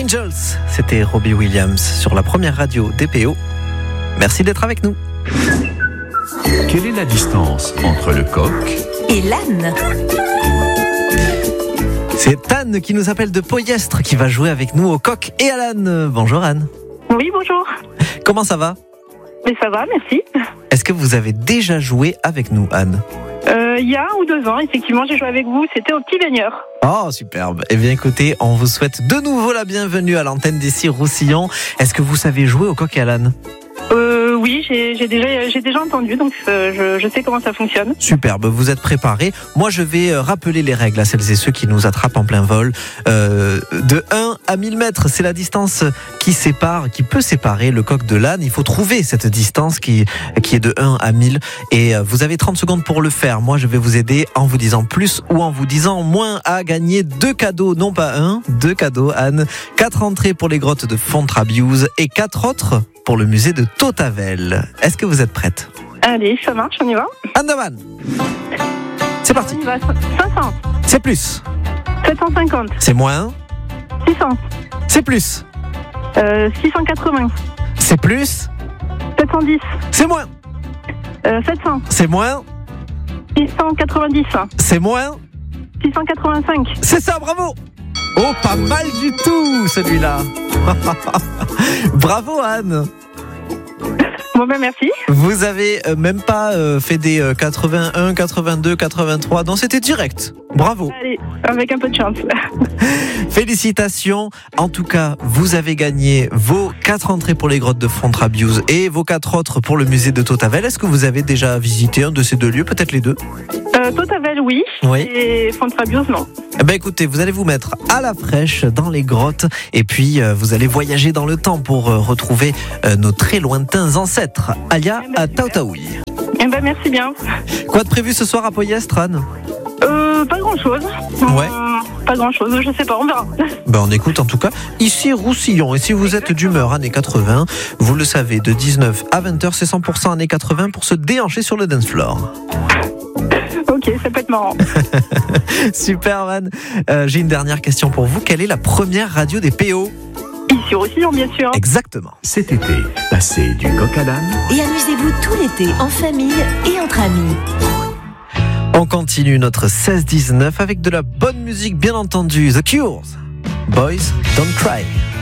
Angels, c'était Robbie Williams sur la première radio DPO. Merci d'être avec nous. Quelle est la distance entre le coq et l'âne? C'est Anne qui nous appelle de Poyestre qui va jouer avec nous au coq et à l'âne. Bonjour Anne. Oui, bonjour. Comment ça va? Mais ça va, merci. Est-ce que vous avez déjà joué avec nous, Anne? Il y a 1 ou 2 ans, effectivement, j'ai joué avec vous. C'était au Petit Baigneur. Oh, superbe. Eh bien, écoutez, on vous souhaite de nouveau la bienvenue à l'antenne d'ici Roussillon. Est-ce que vous savez jouer au coq et à l'âne? Oui, j'ai déjà entendu, donc je sais comment ça fonctionne. Superbe, vous êtes préparés. Moi, je vais rappeler les règles à celles et ceux qui nous attrapent en plein vol. De 1 à 1000 mètres, c'est la distance qui peut séparer le coq de l'âne. Il faut trouver cette distance qui est de 1 à 1000. Et vous avez 30 secondes pour le faire. Moi, je vais vous aider en vous disant plus ou en vous disant moins à gagner 2 cadeaux. Non pas 1, 2 cadeaux, Anne. 4 entrées pour les grottes de Fontrabious et 4 autres pour le musée de Tautavel. Est-ce que vous êtes prête? Allez, ça marche, on y va. Andaman. C'est parti. On y va. 500. C'est plus. 750. C'est moins. 600. C'est plus. 680. C'est plus. 710. C'est moins. 700. C'est moins. 690. C'est moins. 685. C'est ça, bravo. Oh, pas mal du tout, celui-là. Bravo, Anne. Bon ben merci. Vous avez même pas fait des 81, 82, 83. Non, c'était direct. Bravo. Allez, avec un peu de chance. Félicitations. En tout cas, vous avez gagné vos 4 entrées pour les grottes de Fontrabious et vos 4 autres pour le musée de Tautavel. Est-ce que vous avez déjà visité un de ces 2 lieux, peut-être les 2? Tautavel, oui. Oui. Et Fontrabious, non. Eh ben écoutez, vous allez vous mettre à la fraîche dans les grottes et puis vous allez voyager dans le temps pour retrouver nos très lointains ancêtres, Alia à Tautaoui. Eh ben merci bien. Quoi de prévu ce soir à Poyestre, Anne? Pas grand-chose. Ouais. Pas grand-chose, je sais pas, on verra. Ben on écoute en tout cas ici Roussillon. Et si vous êtes d'humeur années 80, vous le savez, de 19 à 20h, c'est 100% années 80 pour se déhancher sur le dance floor. Ok, ça peut être marrant. Super, Anne. J'ai une dernière question pour vous. Quelle est la première radio des PO? Ici au Roussillon, bien sûr. Exactement. Cet été, passez du coq à l'âne Et amusez-vous tout l'été en famille et entre amis. On continue notre 16-19 avec de la bonne musique, bien entendu. The Cure. Boys Don't Cry.